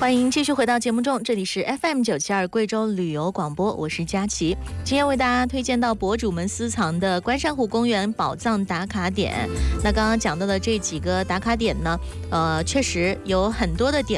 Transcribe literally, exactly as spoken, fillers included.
欢迎继续回到节目中，这里是 F M 九七二贵州旅游广播，我是佳琪。今天为大家推荐到博主们私藏的关山湖公园宝藏打卡点。那刚刚讲到的这几个打卡点呢，呃，确实有很多的点